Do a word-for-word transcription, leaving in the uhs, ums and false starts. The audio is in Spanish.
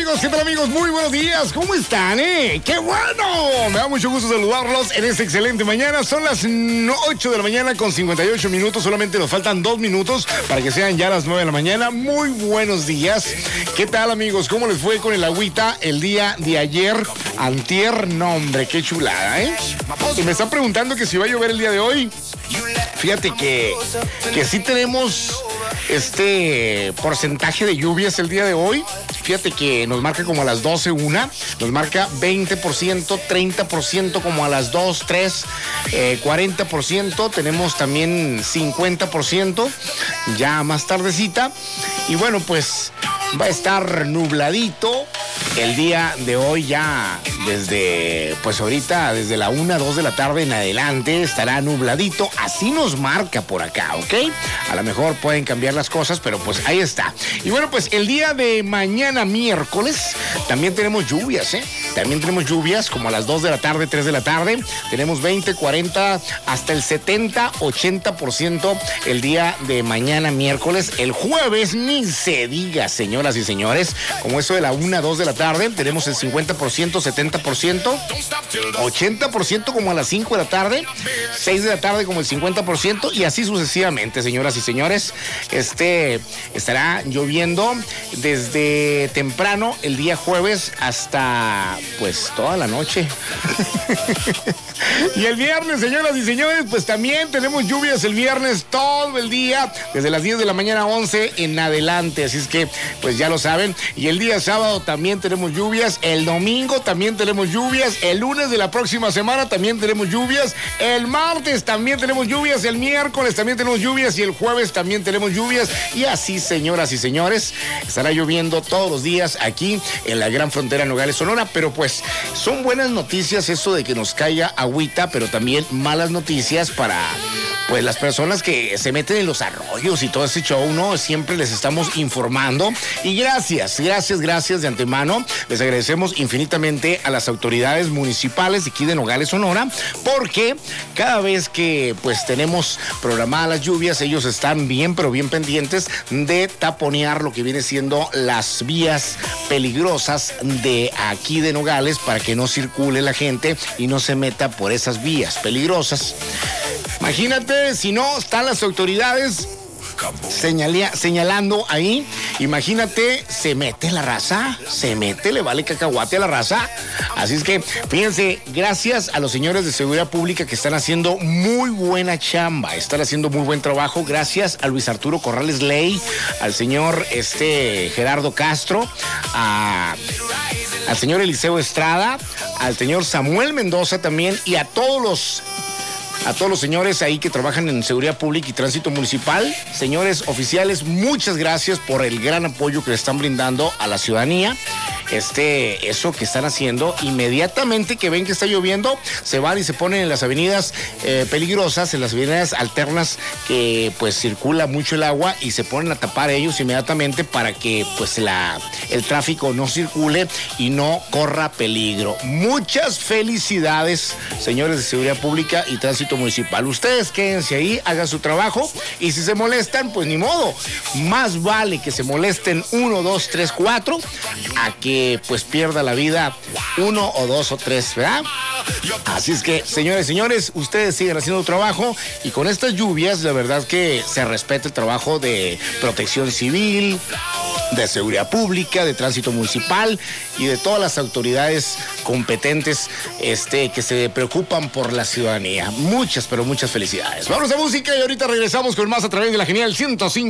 amigos? ¿Qué tal, amigos? Muy buenos días. ¿Cómo están, eh? ¡Qué bueno! Me da mucho gusto saludarlos en esta excelente mañana. Son las ocho de la mañana con cincuenta y ocho minutos. Solamente nos faltan dos minutos para que sean ya las nueve de la mañana. Muy buenos días. ¿Qué tal, amigos? ¿Cómo les fue con el agüita el día de ayer? Antier, no, hombre, qué chulada, ¿eh? Y me están preguntando que si va a llover el día de hoy. Fíjate que, que sí tenemos este porcentaje de lluvias el día de hoy. Fíjate que nos marca como a las doce, una, nos marca veinte por ciento, treinta por ciento como a las dos, tres, eh, cuarenta por ciento, tenemos también cincuenta por ciento ya más tardecita. Y bueno, pues va a estar nubladito el día de hoy ya desde, pues ahorita, desde la una, dos de la tarde en adelante estará nubladito. Así nos marca por acá, ¿ok? A lo mejor pueden cambiar las cosas, pero pues ahí está. Y bueno, pues el día de mañana miércoles también tenemos lluvias, ¿eh? También tenemos lluvias como a las dos de la tarde, tres de la tarde. Tenemos veinte, cuarenta, hasta el setenta, ochenta por ciento el día de mañana miércoles. El jueves ni se diga, señoras y señores, como eso de la una, dos de la tarde, tenemos el cincuenta por ciento, setenta por ciento, ochenta por ciento como a las cinco de la tarde, seis de la tarde como el cincuenta por ciento y así sucesivamente, señoras y señores. Este estará lloviendo desde temprano el día jueves hasta pues toda la noche. Y el viernes, señoras y señores, pues también tenemos lluvias el viernes todo el día, desde las diez de la mañana a once en adelante, así es que pues ya lo saben. Y el día sábado también tenemos lluvias, el domingo también tenemos lluvias, el lunes de la próxima semana también tenemos lluvias, el martes también tenemos lluvias, el miércoles también tenemos lluvias y el jueves también tenemos lluvias. Y así, señoras y señores, estará lloviendo todos los días aquí en la gran frontera Nogales, Sonora. Pero pues son buenas noticias eso de que nos caiga agüita, pero también malas noticias para pues las personas que se meten en los arroyos y todo ese show, ¿no? Siempre les estamos informando. Y gracias, gracias, gracias de antemano. Les agradecemos infinitamente a las autoridades municipales de aquí de Nogales, Sonora, porque cada vez que pues tenemos programadas las lluvias, ellos están bien, pero bien pendientes de taponear lo que viene siendo las vías peligrosas de aquí de Nogales para que no circule la gente y no se meta por esas vías peligrosas. Imagínate, si no están las autoridades señalía, señalando ahí, imagínate, se mete la raza, se mete, le vale cacahuate a la raza. Así es que, fíjense, gracias a los señores de seguridad pública que están haciendo muy buena chamba, están haciendo muy buen trabajo. Gracias a Luis Arturo Corrales Ley, al señor este Gerardo Castro, a, al señor Eliseo Estrada, al señor Samuel Mendoza también y a todos los A todos los señores ahí que trabajan en seguridad pública y tránsito municipal. Señores oficiales, muchas gracias por el gran apoyo que le están brindando a la ciudadanía. Este, eso que están haciendo, inmediatamente que ven que está lloviendo, se van y se ponen en las avenidas eh, peligrosas, en las avenidas alternas que pues circula mucho el agua y se ponen a tapar ellos inmediatamente para que pues la, el tráfico no circule y no corra peligro. Muchas felicidades, señores de seguridad pública y tránsito municipal. Ustedes quédense ahí, hagan su trabajo y si se molestan, pues ni modo. Más vale que se molesten uno, dos, tres, cuatro a que pues pierda la vida uno o dos o tres, ¿verdad? Así es que, señores, señores, ustedes siguen haciendo trabajo y con estas lluvias, la verdad que se respeta el trabajo de protección civil, de seguridad pública, de tránsito municipal y de todas las autoridades competentes este, que se preocupan por la ciudadanía. Muchas, pero muchas felicidades. Vamos a música y ahorita regresamos con más a través de la Genial ciento cinco.